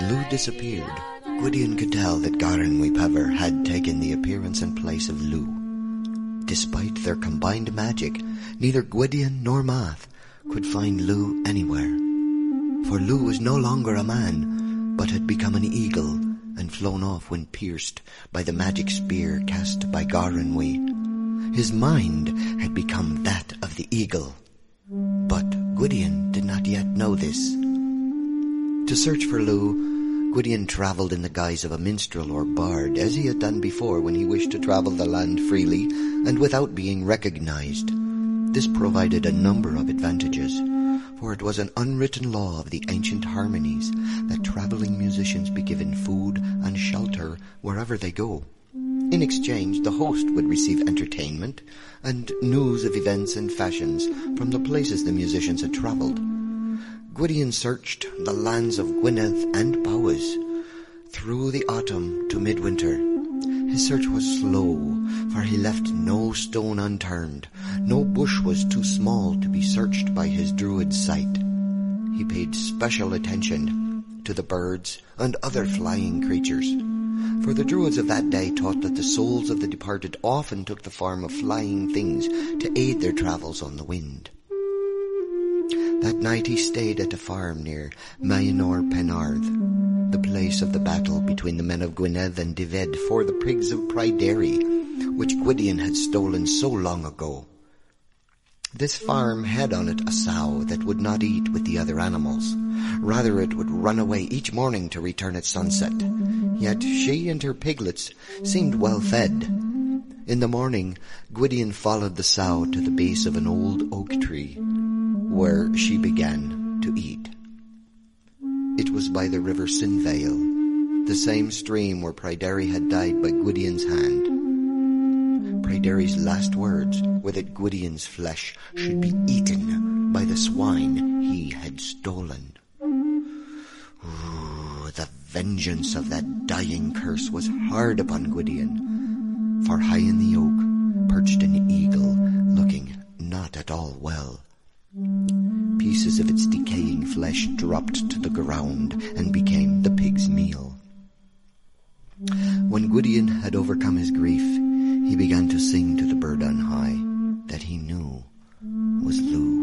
Lugh disappeared, Gwydion could tell that Garin Wipever had taken the appearance and place of Lugh. Despite their combined magic, neither Gwydion nor Math could find Lugh anywhere. For Lugh was no longer a man, but had become an eagle and flown off when pierced by the magic spear cast by Garenwy. His mind had become that of the eagle. But Gwydion did not yet know this. To search for Lugh, Gwydion travelled in the guise of a minstrel or bard, as he had done before when he wished to travel the land freely and without being recognized. This provided a number of advantages, for it was an unwritten law of the ancient harmonies that travelling musicians be given food and shelter wherever they go. In exchange, the host would receive entertainment and news of events and fashions from the places the musicians had travelled. Gwydion searched the lands of Gwynedd and Powys through the autumn to midwinter. His search was slow, for he left no stone unturned. No bush was too small to be searched by his druid sight. He paid special attention to the birds and other flying creatures, for the druids of that day taught that the souls of the departed often took the form of flying things to aid their travels on the wind. That night he stayed at a farm near Maenor Penarth, the place of the battle between the men of Gwynedd and Dyfed for the prigs of Pryderi, which Gwydion had stolen so long ago. This farm had on it a sow that would not eat with the other animals. Rather, it would run away each morning to return at sunset. Yet she and her piglets seemed well fed. In the morning, Gwydion followed the sow to the base of an old oak tree, where she began to eat. It was by the river Sinvale, the same stream where Pryderi had died by Gwydion's hand. Pryderi's last words were that Gwydion's flesh should be eaten by the swine he had stolen. Ooh, the vengeance of that dying curse was hard upon Gwydion, for high in the oak perched an eagle, looking not at all well. Pieces of its decaying flesh dropped to the ground and became the pig's meal. When Gwydion had overcome his grief, he began to sing to the bird on high that he knew was Lugh.